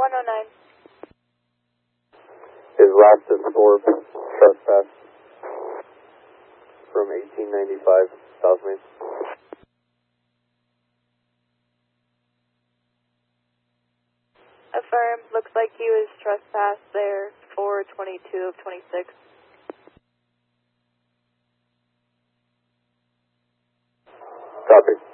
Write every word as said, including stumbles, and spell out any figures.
one oh nine. His last absorbed trespass from eighteen ninety-five South Main. Affirm. Looks like he was trespassed there four twenty-two of twenty-six. Copy.